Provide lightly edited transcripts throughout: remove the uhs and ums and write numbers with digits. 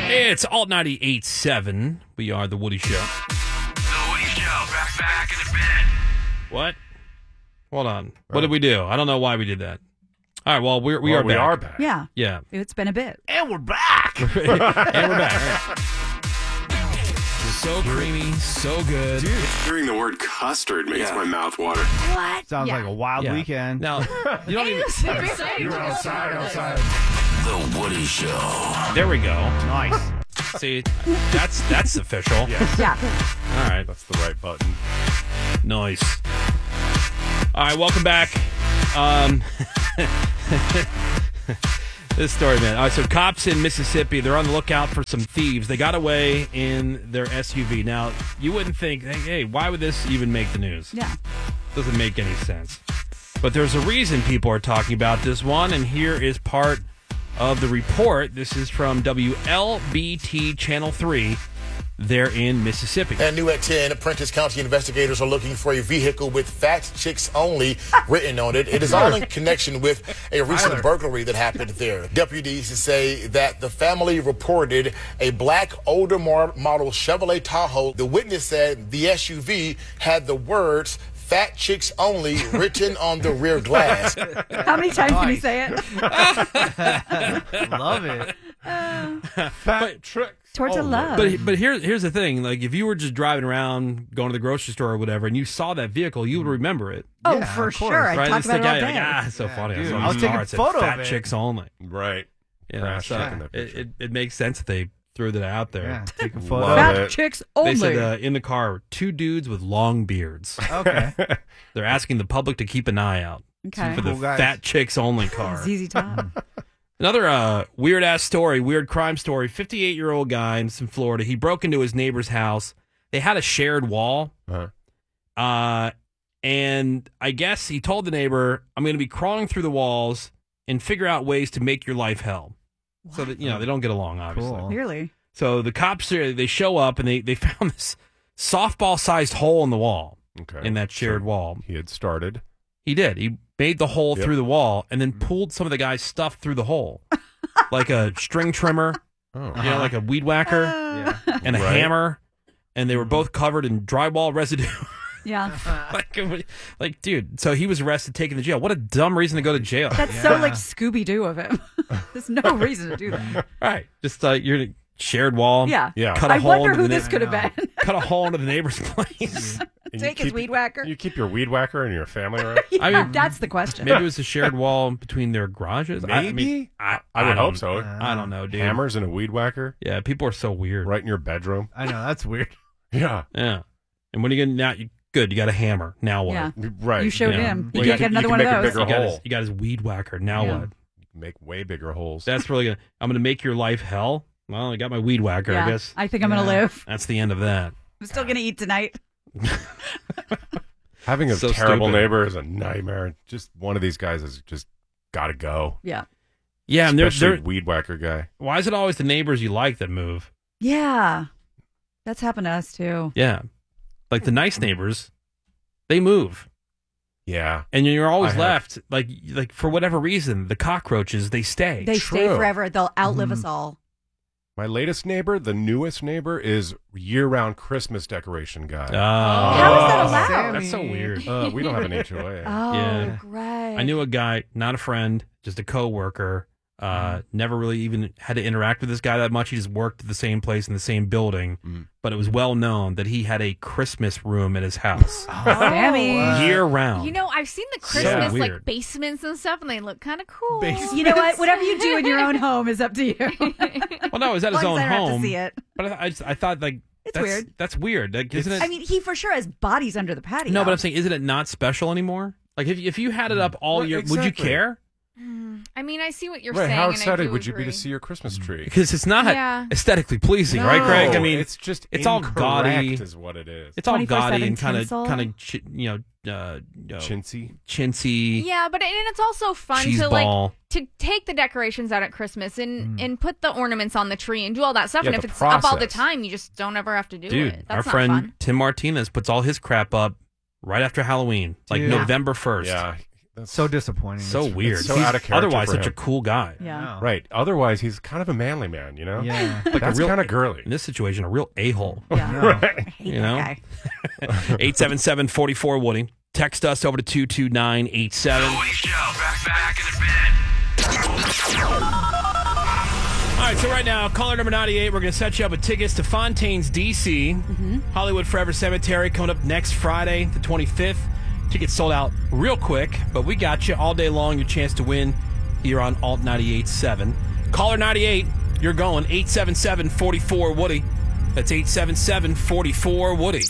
It's Alt 98.7. We are The Woody Show. The Woody Show. Back in the bed. What? Hold on. What did we do? I don't know why we did that. All right, well, we are back. We are back. Yeah. Yeah. It's been a bit. And we're back. And we're back. So creamy, so good. Dude. Hearing the word custard makes my mouth water. What? Sounds like a wild Yeah. weekend. Now, you don't even... You're outside. The Woody Show. There we go. Nice. See, that's official. Yes. Yeah. All right. That's the right button. Nice. All right, welcome back. This story, man. All right, so cops in Mississippi, they're on the lookout for some thieves. They got away in their SUV. Now, you wouldn't think, hey, why would this even make the news? Yeah. Doesn't make any sense. But there's a reason people are talking about this one, and here is part of the report. This is from WLBT Channel 3. They're in Mississippi. And new at 10, Prentice County investigators are looking for a vehicle with Fat Chicks Only written on it. It is all in connection with a recent burglary that happened there. Deputies say that the family reported a black older model Chevrolet Tahoe. The witness said the SUV had the words Fat Chicks Only written on the rear glass. How many times did he say it? Love it. Fat tricks. Towards a love. But here's the thing. Like, if you were just driving around, going to the grocery store or whatever, and you saw that vehicle, you would remember it. Oh, Yeah, for of course. sure. I Right? talk It's about the it all guy, day. like, it's so funny. dude, saw I was this taking car, a it said photo Fat of it. Chicks Only. Right. You know, Crash so checking that picture. it makes sense that they threw that out there. Yeah, take a photo. Love Fat it. Chicks They Only. said in the car, 2 dudes with long beards. Okay. They're asking the public to keep an eye out Okay. for the Cool guys. Fat Chicks Only car. ZZ Top. Another weird-ass story, weird crime story. 58-year-old guy in Florida. He broke into his neighbor's house. They had a shared wall. And I guess he told the neighbor, I'm going to be crawling through the walls and figure out ways to make your life hell. So that, they don't get along, obviously. Cool. Clearly. So the cops, they show up and they found this softball-sized hole in the wall, Okay. in that shared So wall. He had started. He did. He made the hole Yep. through the wall and then pulled some of the guy's stuff through the hole. Like a string trimmer, Oh. like a weed whacker Yeah. and a Right. hammer. And they were both covered in drywall residue. Yeah. like, dude, so he was arrested, taken to jail. What a dumb reason to go to jail. That's so like Scooby-Doo of him. There's no reason to do that. Right. Just you're in a shared wall. Yeah. Yeah. Cut a I hole wonder into who the this could have been. cut a hole into the neighbor's place. And Take you his weed whacker. You keep your weed whacker and your family around? Yeah, I mean, that's the question. Maybe it was a shared wall between their garages. Maybe? I I would don't- hope so. I don't know, dude. Hammers and a weed whacker Yeah, people are so weird. right in your bedroom. I know, that's weird. Yeah. Yeah. And when you get now, good. You got a hammer. Now what? Yeah. Right. You showed Yeah. him. You Well, can't you get another can one of make a those. bigger hole. You got his weed whacker. Now Yeah. what? Make way bigger holes. That's really gonna. I'm gonna make your life hell. Well, I got my weed whacker. Yeah, I guess I think I'm going to Yeah. live. that's the end of that. I'm still going to eat tonight. Having a So terrible stupid. neighbor is a nightmare. Just one of these guys has just got to go. Yeah. Yeah, and Especially they're weed whacker guy. why is it always the neighbors you like that move? Yeah. That's happened to us too. Yeah, like the nice neighbors, they move, Yeah. and you're always I have- left like for whatever reason the cockroaches they stay. They stay True. forever. They'll outlive us all. My latest neighbor, the newest neighbor, is year-round Christmas decoration guy. How is that allowed? Sammy. That's so weird. We don't have an HOA. Oh, Yeah. great. I knew a guy, not a friend, just a coworker. Never really even had to interact with this guy that much. He just worked at the same place in the same building. But it was well known that he had a Christmas room at his house Sammy. year round. You know, I've seen the So Christmas weird. like basements and stuff, and they look kind of cool. You know what? Whatever you do in your own home is up to you. Well, no, it was at As his long own as I don't have home. to see it. But I thought like It's that's weird. That's weird. Like, isn't it? I mean, he for sure has bodies under the patio. no, but I'm saying, isn't it not special anymore? Like if you had it up all Right, year, would you exactly. care? I mean, I see what you're Right, saying. how and I excited do would you be agree. to see your Christmas tree? Because it's not Yeah. aesthetically pleasing, right, Greg? I No, mean, it's just it's all gaudy. incorrect is what it is. It's all 24/7 gaudy and tinsel. kind of Chintzy. chintzy. Yeah, but and it's also fun Cheese to ball. like to take the decorations out at Christmas and put the ornaments on the tree and do all that stuff. Yeah, and if the it's up all the process. time, you just don't ever have to do Dude, it. our That's not friend fun. Tim Martinez puts all his crap up right after Halloween, like Dude. November 1st. Yeah. So disappointing. So weird. so He's out of character otherwise for such a him. cool guy. Yeah. Right. Otherwise, he's kind of a manly man, you know? Yeah. Like That's a real, kind of girly. in this situation, a real a-hole. Yeah. Right. I hate You know? that guy. 877-44-WOODY. Text us over to 22987. The Woody Show. Back in a bit. All right, so right now, caller number 98, we're going to set you up with tickets to Fontaine's D.C. Hollywood Forever Cemetery coming up next Friday, the 25th. Tickets sold out real quick, but we got you all day long. Your chance to win here on Alt 98.7. Caller 98, you're going 877-44-WOODY. That's 877-44-WOODY.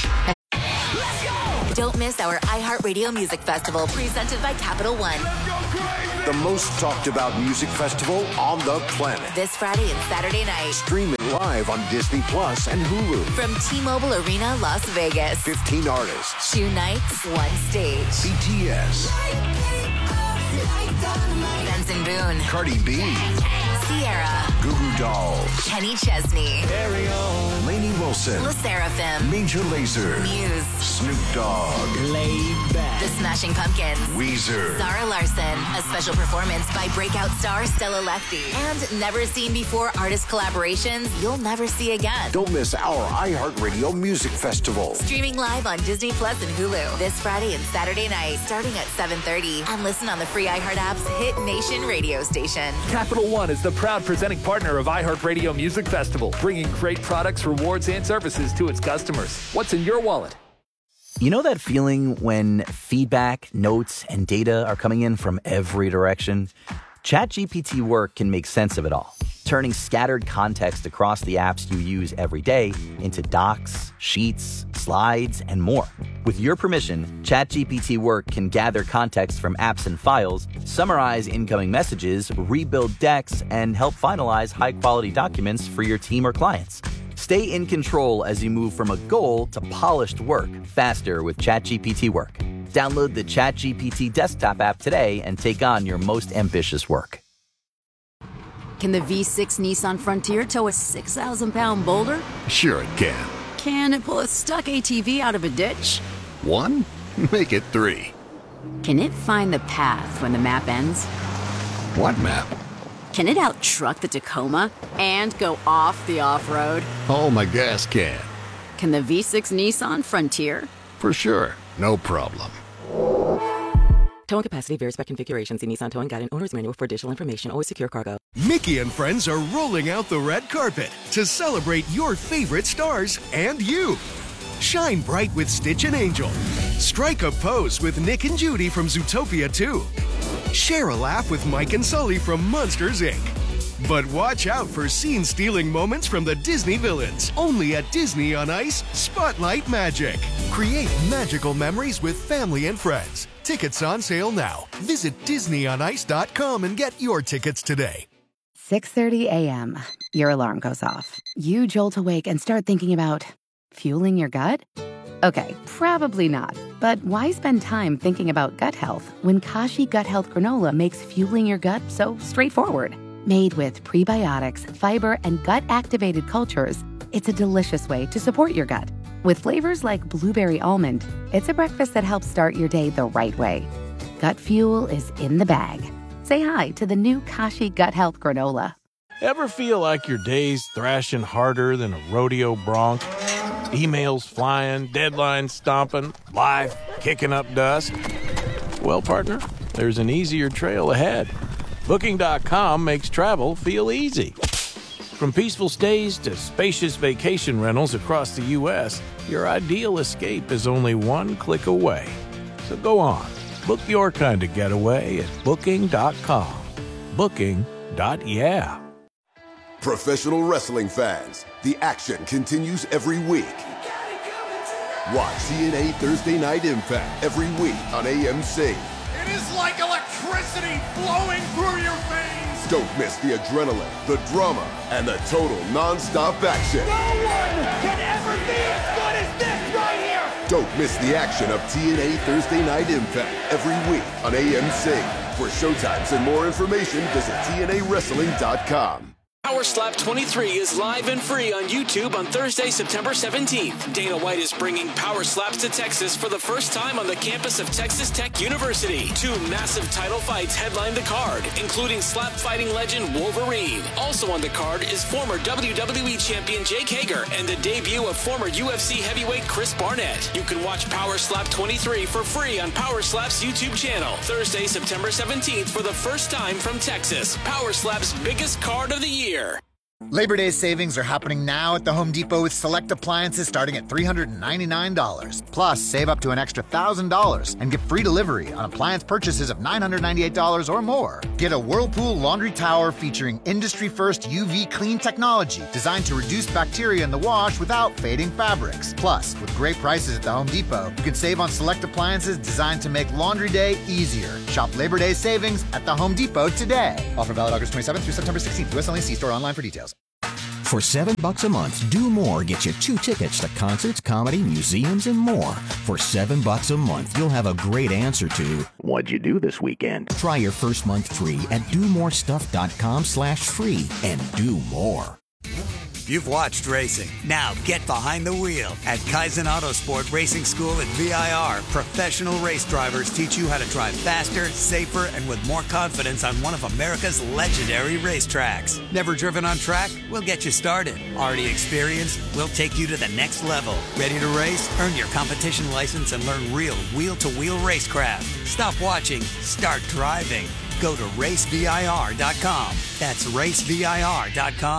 Don't miss our iHeartRadio Music Festival presented by Capital One. The most talked about music festival on the planet. This Friday and Saturday night Streaming live on Disney Plus and Hulu. from T-Mobile Arena, Las Vegas. 15 artists. 2 nights, 1 stage. BTS. Benson Boone, Cardi B. Sierra, Goo Goo Dolls. Kenny Chesney, Lainey Wilson. La Seraphim, Major Lazer. Muse, Snoop Dogg. The Smashing Pumpkins, Weezer. Zara Larson, a special performance by breakout star Stella Lefty, and never seen before artist collaborations you'll never see again. Don't miss our iHeartRadio Music Festival. Streaming live on Disney Plus and Hulu this Friday and Saturday night, starting at 7:30, and listen on the free iHeart app's Hit Nation radio station. Capital One is the proud presenting partner of iHeartRadio Music Festival, bringing great products, rewards, and services to its customers. What's in your wallet? You know that feeling when feedback, notes, and data are coming in from every direction? ChatGPT Work can make sense of it all, turning scattered context across the apps you use every day into docs, sheets, slides, and more. With your permission, ChatGPT Work can gather context from apps and files, summarize incoming messages, rebuild decks, and help finalize high-quality documents for your team or clients. Stay in control as you move from a goal to polished work faster with ChatGPT Work. Download the ChatGPT desktop app today and take on your most ambitious work. Can the V6 Nissan Frontier tow a 6,000-pound boulder? Sure it can. Can it pull a stuck ATV out of a ditch? 1? Make it 3. Can it find the path when the map ends? What map? Can it out-truck the Tacoma and go off the off-road? Oh, my gas can. Can the V6 Nissan Frontier? For sure. No problem. Towing capacity varies by configuration. See Nissan Towing Guide and Owner's Manual for additional information. Always secure cargo. Mickey and friends are rolling out the red carpet to celebrate your favorite stars and you. Shine bright with Stitch and Angel. Strike a pose with Nick and Judy from Zootopia 2. Share a laugh with Mike and Sully from Monsters, Inc. But watch out for scene-stealing moments from the Disney villains. Only at Disney on Ice Spotlight Magic. Create magical memories with family and friends. Tickets on sale now. Visit DisneyOnIce.com and get your tickets today. 6:30 a.m. Your alarm goes off. You jolt awake and start thinking about fueling your gut? Okay, probably not. But why spend time thinking about gut health when Kashi Gut Health Granola makes fueling your gut so straightforward? Made with prebiotics, fiber, and gut-activated cultures, it's a delicious way to support your gut. With flavors like blueberry almond, it's a breakfast that helps start your day the right way. Gut fuel is in the bag. Say hi to the new Kashi Gut Health Granola. Ever feel like your day's thrashing harder than a rodeo bronc? Emails flying, deadlines stomping, life kicking up dust? Well, partner, there's an easier trail ahead. Booking.com makes travel feel easy. From peaceful stays to spacious vacation rentals across the U.S., your ideal escape is only one click away. So go on, book your kind of getaway at Booking.com. Booking.yeah. Professional wrestling fans, the action continues every week. Watch TNA Thursday Night Impact every week on AMC. It is like electricity flowing through your veins. Don't miss the adrenaline, the drama, and the total non-stop action. No one can ever be as good as this right here. Don't miss the action of TNA Thursday Night Impact every week on AMC. For showtimes and more information, visit TNAWrestling.com. Power Slap 23 is live and free on YouTube on Thursday, September 17th. Dana White is bringing Power Slaps to Texas for the first time on the campus of Texas Tech University. 2 massive title fights headline the card, including slap fighting legend Wolverine. Also on the card is former WWE champion Jake Hager and the debut of former UFC heavyweight Chris Barnett. You can watch Power Slap 23 for free on Power Slap's YouTube channel. Thursday, September 17th for the first time from Texas. Power Slap's biggest card of the year. Labor Day savings are happening now at the Home Depot with select appliances starting at $399. Plus, save up to an extra $1,000 and get free delivery on appliance purchases of $998 or more. Get a Whirlpool laundry tower featuring industry-first UV clean technology designed to reduce bacteria in the wash without fading fabrics. Plus, with great prices at the Home Depot, you can save on select appliances designed to make laundry day easier. Shop Labor Day savings at the Home Depot today. Offer valid August 27th through September 16th. US only. See store online for details. For $7 a month, Do More gets you 2 tickets to concerts, comedy, museums, and more. For $7 a month, you'll have a great answer to, what'd you do this weekend? Try your first month free at domorestuff.com/free and do more. You've watched racing. Now get behind the wheel. At Kaizen Autosport Racing School at VIR, professional race drivers teach you how to drive faster, safer, and with more confidence on one of America's legendary racetracks. Never driven on track? We'll get you started. Already experienced? We'll take you to the next level. Ready to race? Earn your competition license and learn real wheel-to-wheel racecraft. Stop watching. Start driving. Go to racevir.com. That's racevir.com.